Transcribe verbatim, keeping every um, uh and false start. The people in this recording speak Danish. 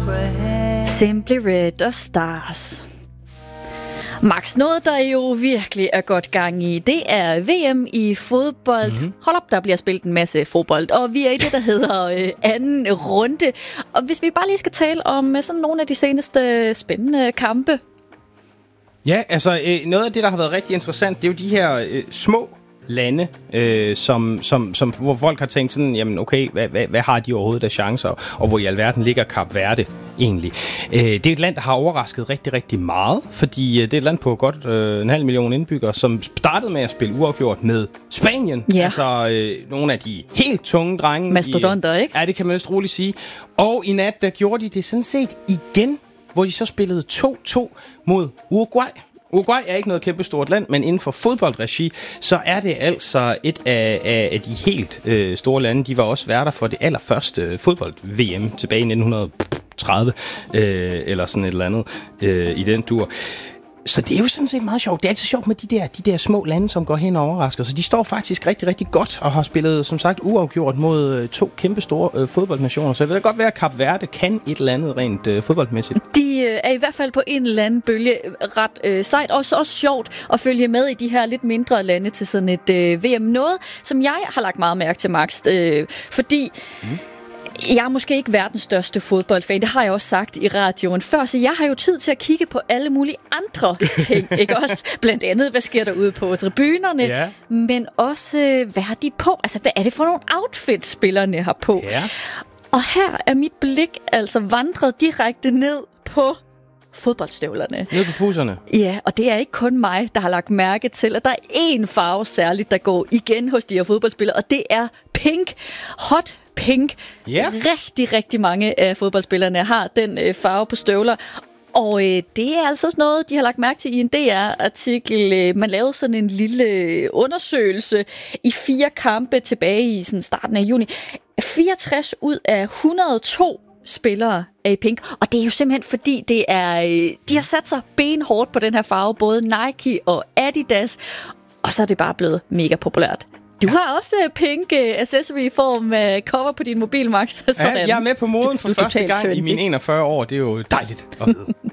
Simply Red og Stars. Max, noget der jo virkelig er godt gang i, det er V M i fodbold. Mm-hmm. Hold op, der bliver spillet en masse fodbold, og vi er i det, der hedder øh, anden runde. Og hvis vi bare lige skal tale om øh, sådan nogle af de seneste spændende kampe. Ja, altså øh, noget af det, der har været rigtig interessant, det er jo de her øh, små lande, øh, som, som, som, hvor folk har tænkt sådan, jamen okay, hvad, hvad, hvad har de overhovedet af chancer, og hvor i alverden ligger Kap Verde egentlig. Øh, det er et land, der har overrasket rigtig, rigtig meget, fordi øh, det er et land på godt øh, en halv million indbyggere, som startede med at spille uafgjort med Spanien. Ja. Altså øh, nogle af de helt tunge drenge. Mastodonter, i, ikke? Ja, det kan man vist roligt sige. Og i nat, der gjorde de det sådan set igen, hvor de så spillede to to mod Uruguay. Uruguay er ikke noget kæmpestort land, men inden for fodboldregi, så er det altså et af, af, af de helt øh, store lande. De var også værter for det allerførste øh, fodbold-V M tilbage i nitten tredive, øh, eller sådan et eller andet øh, i den dur. Så det er jo sådan set meget sjovt. Det er altid sjovt med de der, de der små lande, som går hen og overrasker. Så de står faktisk rigtig, rigtig godt og har spillet, som sagt, uafgjort mod to kæmpe store øh, fodboldnationer. Så det kan godt være, at Kap Verde kan et eller andet rent øh, fodboldmæssigt. De øh, er i hvert fald på en eller anden bølge ret øh, sejt. Også, også sjovt at følge med i de her lidt mindre lande til sådan et øh, V M. Noget, som jeg har lagt meget mærke til, Max. Øh, fordi... Mm. Jeg er måske ikke verdens største fodboldfan, det har jeg også sagt i radioen før, så jeg har jo tid til at kigge på alle mulige andre ting, ikke også? Blandt andet, hvad sker der ude på tribunerne, ja. Men også, hvad har de på? Altså, hvad er det for nogle outfits, spillerne har på? Ja. Og her er mit blik altså vandret direkte ned på fodboldstøvlerne. Nede på fuserne. Ja, og det er ikke kun mig, der har lagt mærke til, at der er én farve særligt, der går igen hos de her fodboldspillere, og det er pink. Hot pink. Yeah. Rigtig, rigtig mange af fodboldspillerne har den øh, farve på støvler. Og øh, det er altså også noget, de har lagt mærke til i en D R-artikel. Øh, man lavede sådan en lille undersøgelse i fire kampe tilbage i sådan starten af juni. fireogtres ud af et hundrede og to spillere er i pink, og det er jo simpelthen fordi det er, øh, de har sat sig benhårdt på den her farve, både Nike og Adidas, og så er det bare blevet mega populært. Du har også pink uh, accessory i form af uh, cover på din mobil, Max. Ja, jeg er med på moden for du, første gang tøndig. I mine enogfyrre år. Det er jo dejligt at vide.